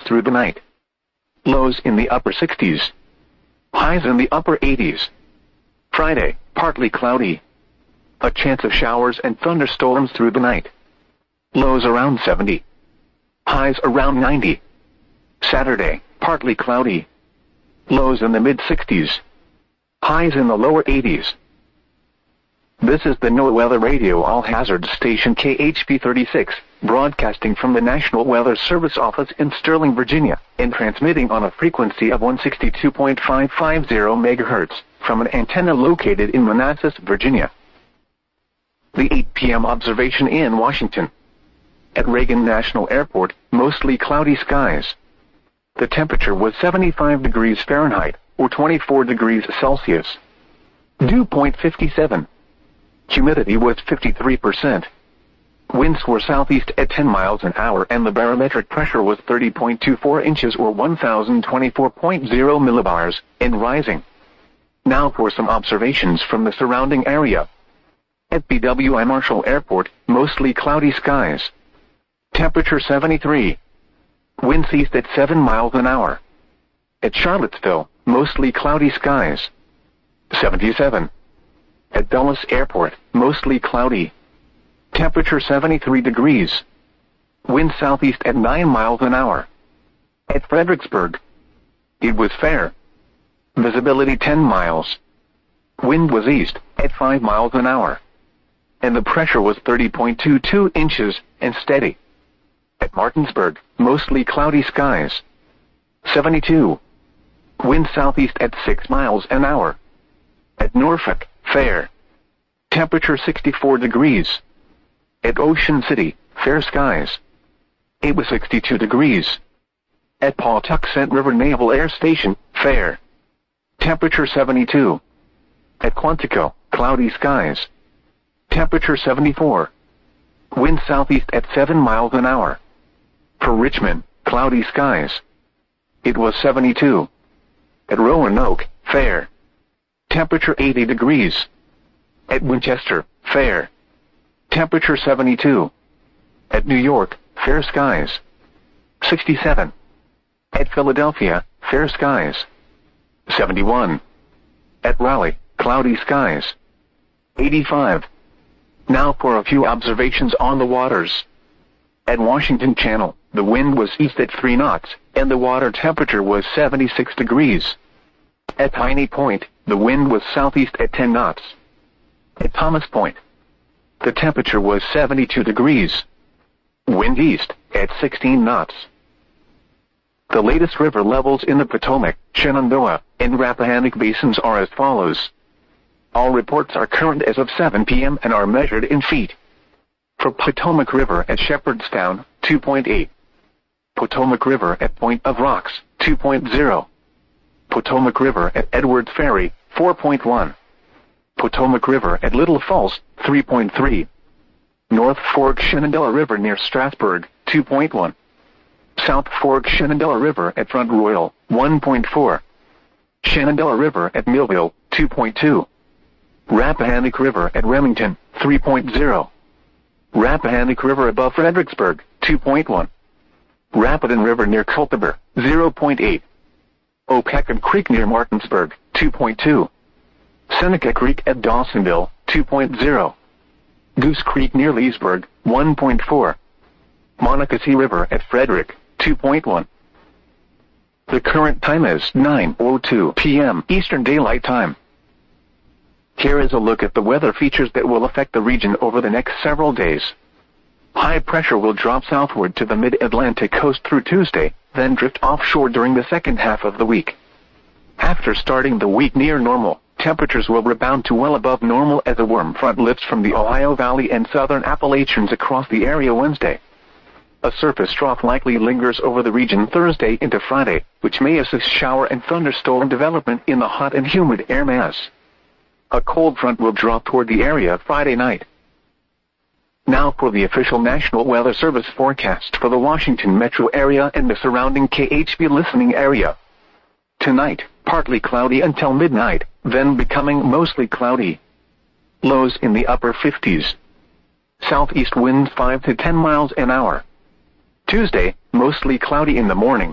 through the night. Lows in the upper 60s. Highs in the upper 80s. Friday, partly cloudy. A chance of showers and thunderstorms through the night. Lows around 70. Highs around 90. Saturday, partly cloudy. Lows in the mid-60s. Highs in the lower 80s. This is the NOAA Weather Radio All-Hazards Station KHP 36, broadcasting from the National Weather Service office in Sterling, Virginia, and transmitting on a frequency of 162.550 MHz from an antenna located in Manassas, Virginia. The 8 p.m. observation in Washington. At Reagan National Airport, mostly cloudy skies. The temperature was 75 degrees Fahrenheit, or 24 degrees Celsius. Dew point 57. Humidity was 53%. Winds were southeast at 10 miles an hour and the barometric pressure was 30.24 inches or 1024.0 millibars, and rising. Now for some observations from the surrounding area. At BWI Marshall Airport, mostly cloudy skies. Temperature 73. Winds east at 7 miles an hour. At Charlottesville, mostly cloudy skies. 77. At Dulles Airport, mostly cloudy. Temperature 73 degrees. Wind southeast at 9 miles an hour. At Fredericksburg, it was fair. Visibility 10 miles. Wind was east at 5 miles an hour. And the pressure was 30.22 inches and steady. At Martinsburg, mostly cloudy skies. 72. Wind southeast at 6 miles an hour. At Norfolk, fair. Temperature 64 degrees. At Ocean City, fair skies. It was 62 degrees. At Pawtuxet River Naval Air Station, fair. Temperature 72. At Quantico, cloudy skies. Temperature 74. Wind southeast at 7 miles an hour. For Richmond, cloudy skies. It was 72. At Roanoke, fair. Temperature 80 degrees. At Winchester, fair. Temperature 72. At New York, fair skies. 67. At Philadelphia, fair skies. 71. At Raleigh, cloudy skies. 85. Now for a few observations on the waters. At Washington Channel, the wind was east at 3 knots, and the water temperature was 76 degrees. At Piney Point, the wind was southeast at 10 knots. At Thomas Point, the temperature was 72 degrees. Wind east at 16 knots. The latest river levels in the Potomac, Shenandoah, and Rappahannock basins are as follows. All reports are current as of 7 p.m. and are measured in feet. For Potomac River at Shepherdstown, 2.8. Potomac River at Point of Rocks, 2.0. Potomac River at Edwards Ferry, 4.1. Potomac River at Little Falls, 3.3. North Fork Shenandoah River near Strasburg, 2.1. South Fork Shenandoah River at Front Royal, 1.4. Shenandoah River at Millville, 2.2. Rappahannock River at Remington, 3.0. Rappahannock River above Fredericksburg, 2.1. Rapidan River near Culpeper, 0.8. Opeckham Creek near Martinsburg, 2.2. Seneca Creek at Dawsonville, 2.0. Goose Creek near Leesburg, 1.4. Monocacy River at Frederick, 2.1. The current time is 9:02 p.m. Eastern Daylight Time. Here is a look at the weather features that will affect the region over the next several days. High pressure will drop southward to the mid-Atlantic coast through Tuesday, then drift offshore during the second half of the week. After starting the week near normal, temperatures will rebound to well above normal as a warm front lifts from the Ohio Valley and southern Appalachians across the area Wednesday. A surface trough likely lingers over the region Thursday into Friday, which may assist shower and thunderstorm development in the hot and humid air mass. A cold front will drop toward the area Friday night. Now for the official National Weather Service forecast for the Washington metro area and the surrounding KHP listening area. Tonight, partly cloudy until midnight, then becoming mostly cloudy. Lows in the upper 50s. Southeast winds 5 to 10 miles an hour. Tuesday, mostly cloudy in the morning.